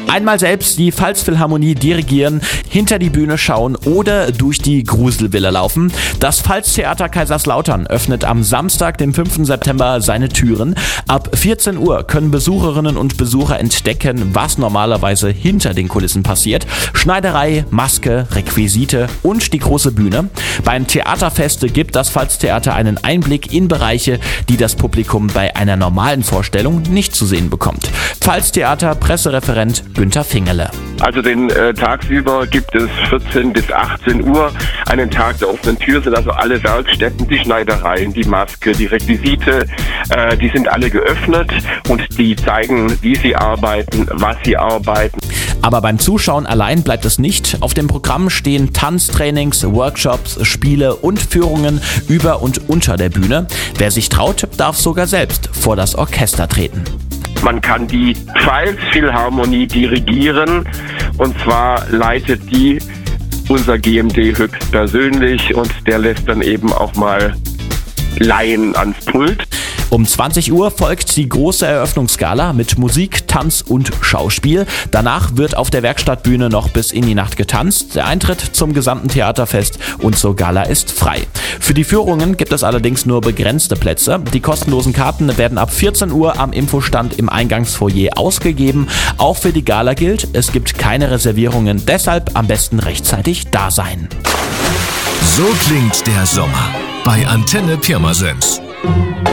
Einmal selbst die Pfalzphilharmonie dirigieren, hinter die Bühne schauen oder durch die Gruselvilla laufen. Das Pfalztheater Kaiserslautern öffnet am Samstag, dem 5. September, seine Türen. Ab 14 Uhr können Besucherinnen und Besucher entdecken, was normalerweise hinter den Kulissen passiert. Schneiderei, Maske, Requisite und die große Bühne. Beim Theaterfest gibt das Pfalztheater einen Einblick in Bereiche, die das Publikum bei einer normalen Vorstellung nicht zu sehen bekommt. Pfalztheater Pressereferent Günther Fingele. Also tagsüber gibt es 14 bis 18 Uhr einen Tag der offenen Tür, sind also alle Werkstätten, die Schneidereien, die Maske, die Requisite, die sind alle geöffnet und die zeigen, wie sie arbeiten, was sie arbeiten. Aber beim Zuschauen allein bleibt es nicht. Auf dem Programm stehen Tanztrainings, Workshops, Spiele und Führungen über und unter der Bühne. Wer sich traut, darf sogar selbst vor das Orchester treten. Man kann die Pfalzphilharmonie dirigieren und zwar leitet die unser GMD höchstpersönlich und der lässt dann eben auch mal Laien ans Pult. Um 20 Uhr folgt die große Eröffnungsgala mit Musik, Tanz und Schauspiel. Danach wird auf der Werkstattbühne noch bis in die Nacht getanzt. Der Eintritt zum gesamten Theaterfest und zur Gala ist frei. Für die Führungen gibt es allerdings nur begrenzte Plätze. Die kostenlosen Karten werden ab 14 Uhr am Infostand im Eingangsfoyer ausgegeben. Auch für die Gala gilt, es gibt keine Reservierungen, deshalb am besten rechtzeitig da sein. So klingt der Sommer bei Antenne Pirmasens.